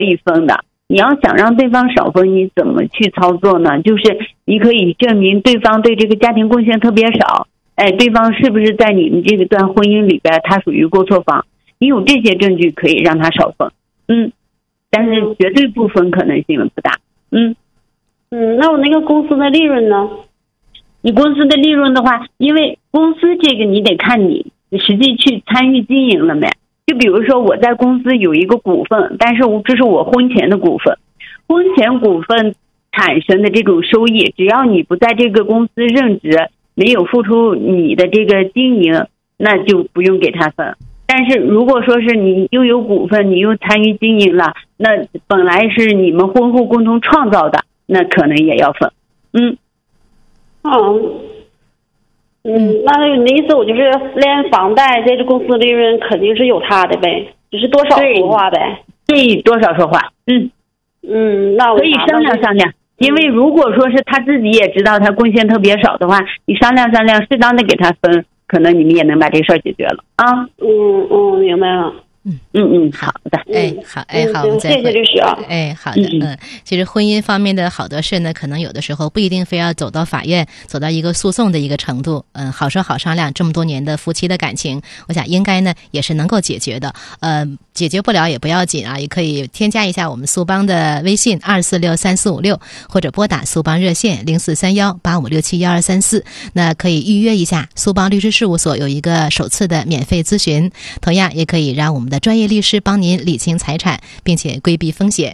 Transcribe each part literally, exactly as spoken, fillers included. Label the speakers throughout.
Speaker 1: 以分的。你要想让对方少分，你怎么去操作呢？就是你可以证明对方对这个家庭贡献特别少，哎，对方是不是在你们这个段婚姻里边他属于过错方？你有这些证据可以让他少分，嗯，但是绝对不分可能性不大，嗯
Speaker 2: 嗯，那我那个公司的利润呢？
Speaker 1: 你公司的利润的话，因为公司这个你得看你实际去参与经营了没。就比如说我在公司有一个股份，但是这是我婚前的股份，婚前股份产生的这种收益，只要你不在这个公司任职，没有付出你的这个经营，那就不用给他分。但是如果说是你又有股份，你又参与经营了，那本来是你们婚后共同创造的，那可能也要分。嗯
Speaker 2: 嗯嗯，那你的意思我就是连房贷这个公司利润肯定是有他的呗，只是多少说话呗。
Speaker 1: 对，多少说话。嗯
Speaker 2: 嗯，那我
Speaker 1: 可以商量商量。因为如果说是他自己也知道他贡献特别少的话，你商量商量，适当的给他分，可能你们也能把这事儿解决了啊。
Speaker 2: 嗯嗯，明白了。
Speaker 3: 嗯
Speaker 1: 嗯嗯，好的，
Speaker 3: 哎好哎好，我们再
Speaker 2: 谢谢律师啊。
Speaker 3: 哎好的，嗯，其实婚姻方面的好多事呢，可能有的时候不一定非要走到法院，走到一个诉讼的一个程度，嗯，好说好商量，这么多年的夫妻的感情，我想应该呢也是能够解决的，呃，解决不了也不要紧啊，也可以添加一下我们苏邦的微信二四六三四五六，或者拨打苏邦热线零四三幺八五六七幺二三四，那可以预约一下苏邦律师事务所有一个首次的免费咨询，同样也可以让我们的专业律师帮帮您理清财产，并且规避风险。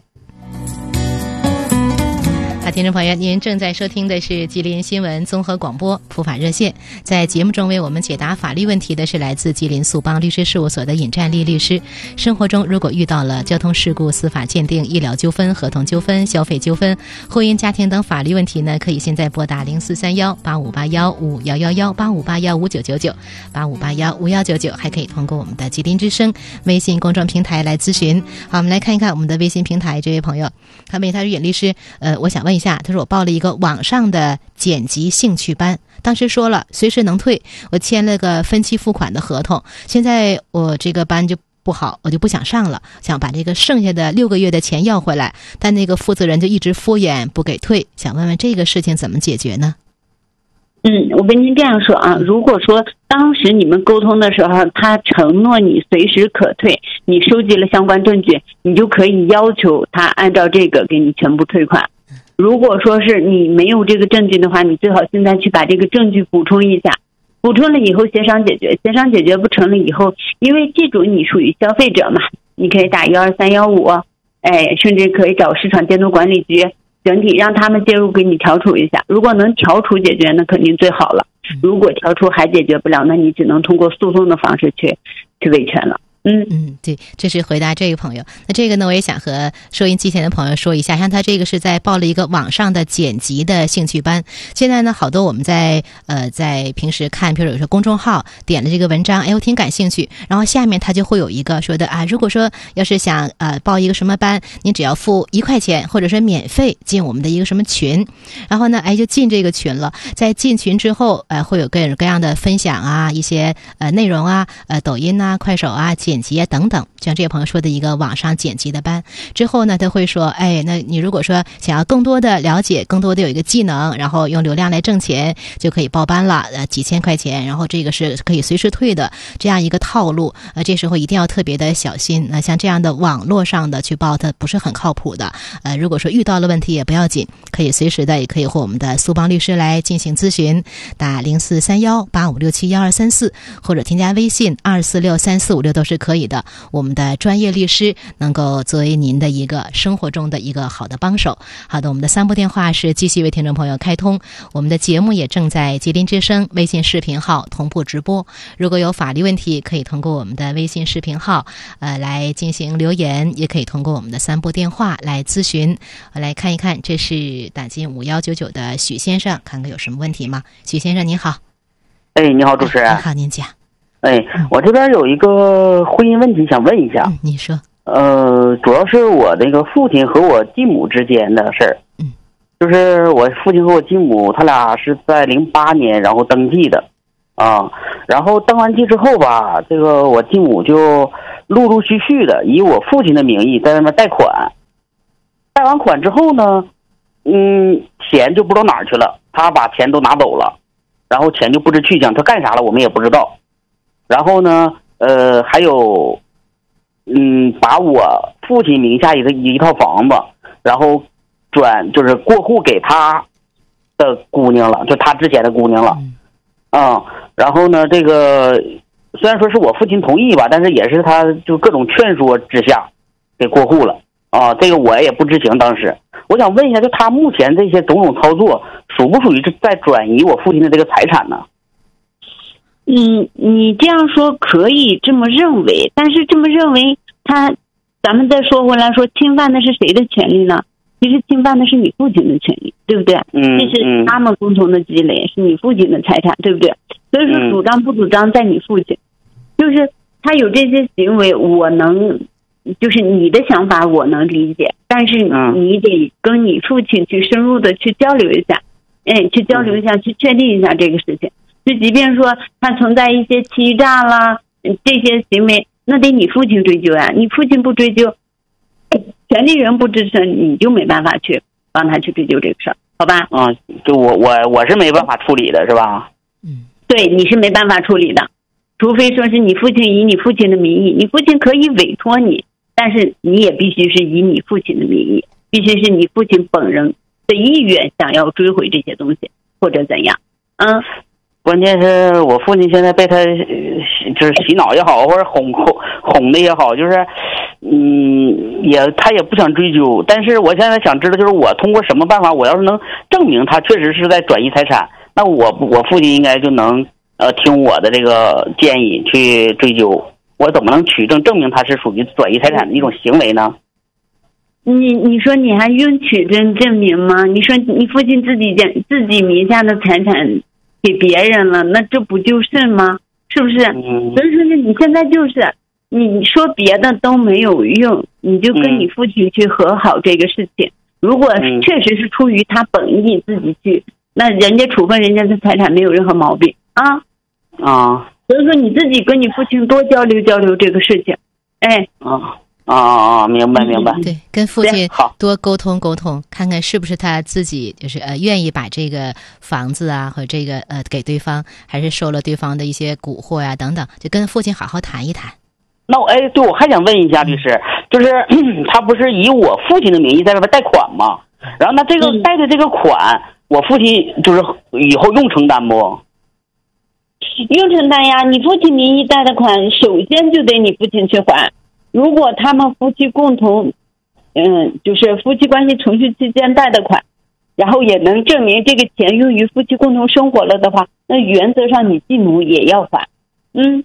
Speaker 3: 好，听众朋友，您正在收听的是吉林新闻综合广播普法热线。在节目中为我们解答法律问题的是来自吉林苏邦律师事务所的尹占丽律师。生活中如果遇到了交通事故、司法鉴定、医疗纠纷、合同纠纷、消费纠纷、婚姻家庭等法律问题呢，可以现在拨打零四三幺八五八幺五幺幺幺八五八幺五九九九八五八幺五幺九九，还可以通过我们的吉林之声微信公众平台来咨询。好，我们来看一看我们的微信平台，这位朋友他问他说，尹律师，呃，我想问一下，他说我报了一个网上的剪辑兴趣班，当时说了随时能退，我签了个分期付款的合同，现在我这个班就不好，我就不想上了，想把这个剩下的六个月的钱要回来，但那个负责人就一直敷衍不给退，想问问这个事情怎么解决呢？
Speaker 1: 嗯，我跟您这样说啊，如果说当时你们沟通的时候，他承诺你随时可退，你收集了相关证据，你就可以要求他按照这个给你全部退款。如果说是你没有这个证据的话，你最好现在去把这个证据补充一下，补充了以后协商解决，协商解决不成了以后，因为这种你属于消费者嘛，你可以打幺二三幺五，哎，甚至可以找市场监督管理局，整体让他们介入给你调处一下。如果能调处解决，那肯定最好了。如果调处还解决不了，那你只能通过诉讼的方式去去维权了。嗯
Speaker 3: 嗯，对，这是回答这个朋友。那这个呢，我也想和收音机前的朋友说一下，像他这个是在报了一个网上的剪辑的兴趣班。现在呢，好多我们在呃在平时看，比如有时候公众号点了这个文章，哎，我挺感兴趣，然后下面他就会有一个说的啊，如果说要是想呃报一个什么班，你只要付一块钱，或者是免费进我们的一个什么群，然后呢，哎就进这个群了。在进群之后，呃会有各种各样的分享啊，一些呃内容啊，呃抖音啊、快手啊、剪辑啊等等，就像这位朋友说的一个网上剪辑的班。之后呢，他会说，哎，那你如果说想要更多的了解，更多的有一个技能，然后用流量来挣钱，就可以报班了，呃，几千块钱，然后这个是可以随时退的，这样一个套路。呃，这时候一定要特别的小心。那、呃、像这样的网络上的去报，它不是很靠谱的。呃，如果说遇到了问题也不要紧，可以随时的，也可以和我们的苏邦律师来进行咨询，打零四三幺八五六七幺二三四，或者添加微信二四六三四五六都是可以的。我们的专业律师能够作为您的一个生活中的一个好的帮手。好的，我们的三部电话是继续为听众朋友开通，我们的节目也正在吉林之声微信视频号同步直播。如果有法律问题，可以通过我们的微信视频号呃来进行留言，也可以通过我们的三部电话来咨询。我来看一看，这是打进五幺九九的许先生，看看有什么问题吗？许先生您好。
Speaker 4: 哎，你好，主持人。
Speaker 3: 你好，您讲。
Speaker 4: 哎，我这边有一个婚姻问题想问一下。
Speaker 3: 嗯，你说。
Speaker 4: 呃，主要是我那个父亲和我继母之间的事儿。
Speaker 3: 嗯，
Speaker 4: 就是我父亲和我继母，他俩是在零八年然后登记的，啊，然后登完记之后吧，这个我继母就陆陆续续的以我父亲的名义在那边贷款， 贷完款之后呢，嗯，钱就不知道哪儿去了，他把钱都拿走了，然后钱就不知去向，他干啥了我们也不知道。然后呢，呃，还有，嗯，把我父亲名下一个一套房子，然后转就是过户给他的姑娘了，就他之前的姑娘了，啊、嗯，然后呢，这个虽然说是我父亲同意吧，但是也是他就各种劝说之下给过户了啊，这个我也不知情。当时我想问一下，就他目前这些种种操作，属不属于在转移我父亲的这个财产呢？
Speaker 1: 嗯，你这样说可以这么认为，但是这么认为，他，咱们再说回来说，侵犯的是谁的权利呢？其实侵犯的是你父亲的权利，对不对？
Speaker 4: 嗯，
Speaker 1: 这是他们共同的积累，是你父亲的财产，对不对？所以说主张不主张在你父亲，就是他有这些行为，我能，就是你的想法我能理解，但是你得跟你父亲去深入的去交流一下，哎，去交流一下，去确定一下这个事情。就即便说他存在一些欺诈啦这些行为，那得你父亲追究啊，你父亲不追究，权利人不支持，你就没办法去帮他去追究这个事儿，好吧？
Speaker 4: 啊、嗯，就我我我是没办法处理的，是吧？
Speaker 3: 嗯，
Speaker 1: 对，你是没办法处理的，除非说是你父亲以你父亲的名义，你父亲可以委托你，但是你也必须是以你父亲的名义，必须是你父亲本人的意愿想要追回这些东西，或者怎样？嗯。
Speaker 4: 关键是我父亲现在被他就是洗脑也好，或者哄哄哄的也好，就是嗯，也他也不想追究。但是我现在想知道，就是我通过什么办法，我要是能证明他确实是在转移财产，那我我父亲应该就能呃听我的这个建议去追究。我怎么能取证证明他是属于转移财产的一种行为呢？
Speaker 1: 你你说你还用取证证明吗？你说你父亲自己自己名下的财产给别人了，那这不就是吗？是不是？
Speaker 4: 嗯、
Speaker 1: 所以说你现在就是你说别的都没有用，你就跟你父亲去和好这个事情。嗯、如果确实是出于他本意自己去，那人家处分人家的财产没有任何毛病啊
Speaker 4: 啊。
Speaker 1: 所以说你自己跟你父亲多交流交流这个事情，哎
Speaker 4: 啊。啊啊啊！明白明白。
Speaker 3: 对，跟父亲多沟通沟通，看看是不是他自己就是呃愿意把这个房子啊和这个呃给对方，还是受了对方的一些蛊惑呀、啊、等等，就跟父亲好好谈一谈。
Speaker 4: 那我哎，对，我还想问一下律师，就是他不是以我父亲的名义在外边贷款吗？然后那这个贷的这个款，嗯、我父亲就是以后用承担不？
Speaker 1: 用承担呀，你父亲名义贷的款，首先就得你父亲去还。如果他们夫妻共同，嗯，就是夫妻关系存续期间贷的款，然后也能证明这个钱用于夫妻共同生活了的话，那原则上你继母也要还。嗯。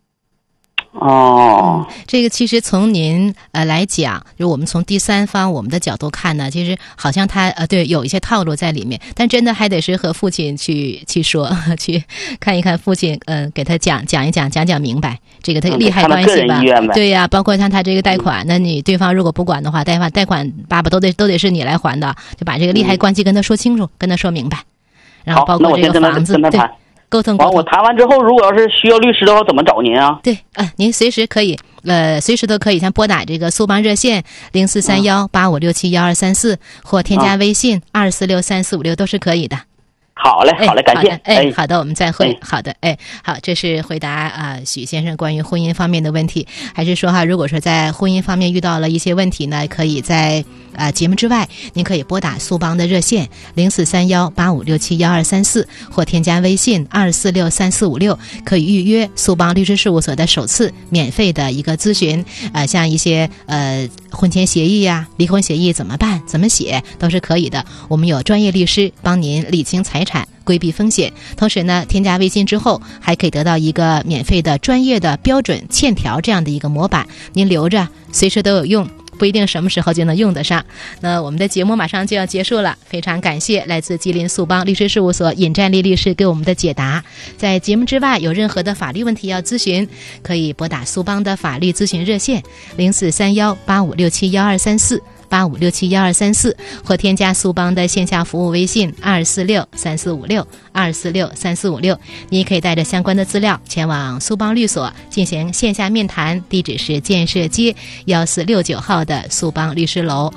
Speaker 4: 哦、
Speaker 3: 嗯，这个其实从您呃来讲，就我们从第三方我们的角度看呢，其实好像他呃对有一些套路在里面，但真的还得是和父亲去去说，去看一看父亲，嗯、呃，给他讲讲一讲，讲讲明白这个他利害关系吧。对呀、啊，包括像他这个贷款，那你对方如果不管的话，贷款贷款爸爸都得都得是你来还的，就把这个利害关系跟他说清楚，嗯、跟他说明白，然后包括这个房子，对。沟通沟通，
Speaker 4: 我谈完之后，如果要是需要律师的话，怎么找您啊？
Speaker 3: 对，呃，您随时可以，呃，随时都可以，像拨打这个苏邦热线零四三幺八五六七幺二三四，或添加微信二四六三四五六都是可以的。
Speaker 4: 好嘞，好嘞，感谢。
Speaker 3: 哎，好的，我们再会。好的，哎，好，这是回答啊、呃、许先生关于婚姻方面的问题。还是说哈，如果说在婚姻方面遇到了一些问题呢，可以在啊、呃、节目之外，您可以拨打苏邦的热线零四三幺八五六七幺二三四，或添加微信二四六三四五六，可以预约苏邦律师事务所的首次免费的一个咨询。呃，像一些呃婚前协议呀、离婚协议怎么办、怎么写，都是可以的。我们有专业律师帮您理清财产，规避风险。同时呢，添加微信之后还可以得到一个免费的专业的标准欠条这样的一个模板，您留着随时都有用，不一定什么时候就能用得上。那我们的节目马上就要结束了，非常感谢来自吉林苏邦律师事务所尹占丽律师给我们的解答。在节目之外有任何的法律问题要咨询，可以拨打苏邦的法律咨询热线零四三幺八五六七幺二三四八五六七幺二三四，或添加苏邦的线下服务微信二四六三四五六二四六三四五六。你可以带着相关的资料前往苏邦律所进行线下面谈，地址是建设街幺四六九号的苏邦律师楼。